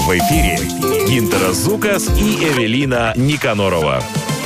В эфире Гинтера Зукас и Эвелина Никонорова.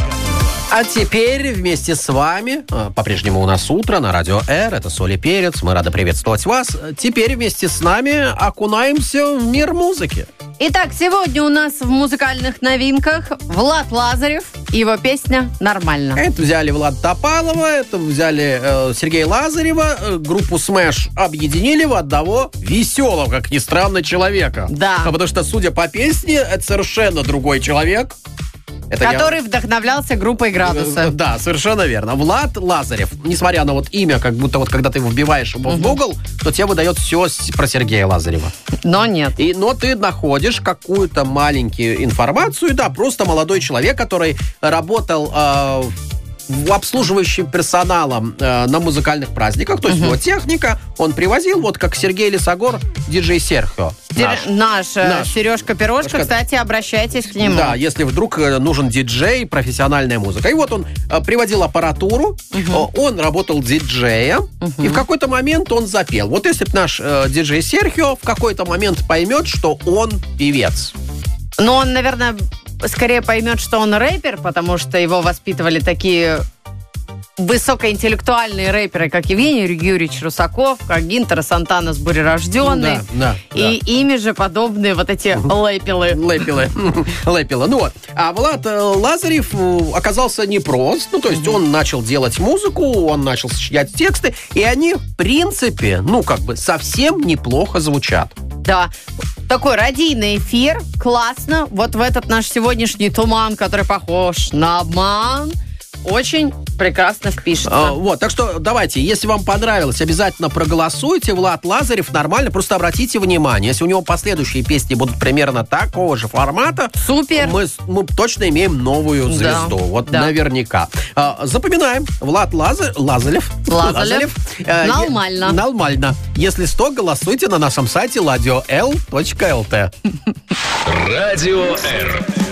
А теперь вместе с вами, по-прежнему у нас утро на Радио Р, это Соль и Перец, мы рады приветствовать вас. Теперь вместе с нами окунаемся в мир музыки. Итак, сегодня у нас в музыкальных новинках Влад Лазарев и его песня «Нормально». Это взяли Влада Топалова, это взяли Сергея Лазарева, группу Smash объединили в одного веселого, как ни странно, человека. Да. Потому что, судя по песне, это совершенно другой человек. Который вдохновлялся группой «Градусы». Да, совершенно верно. Влад Лазарев, несмотря на вот имя, как будто вот когда ты вбиваешь его в Google, то тебе выдает все про Сергея Лазарева. Но нет. Но ты находишь какую-то маленькую информацию, да, просто молодой человек, который работал обслуживающим персоналом на музыкальных праздниках, то есть его техника, он привозил, вот как Сергей Лесогор, диджей Серхио. Наш Сережка-пирожка, кстати, обращайтесь к нему. Да, если вдруг нужен диджей, профессиональная музыка. И вот он приводил аппаратуру, он работал диджеем, и в какой-то момент он запел. Вот если бы наш диджей Серхио в какой-то момент поймет, что он певец. Но он, наверное, скорее поймет, что он рэпер, потому что его воспитывали такие высокоинтеллектуальные рэперы, как Евгений Юрьевич Русаков, как Гинтер Сантана с Бурерожденный. Да. Ими же подобные вот эти лэпилы. Лэпилы. Ну вот. А Влад Лазарев оказался непрост. Ну, то есть он начал делать музыку, он начал сочинять тексты, и они, в принципе, совсем неплохо звучат. Да. Такой радийный эфир. Классно. Вот в этот наш сегодняшний туман, который похож на обман, очень прекрасно впишется. Так что давайте, если вам понравилось, обязательно проголосуйте. Влад Лазарев нормально, просто обратите внимание, если у него последующие песни будут примерно такого же формата, супер, мы точно имеем новую звезду. Наверняка. Запоминаем. Влад Лазарев. Нормально. Если 100, голосуйте на нашем сайте radio.l.lt. Радио Р.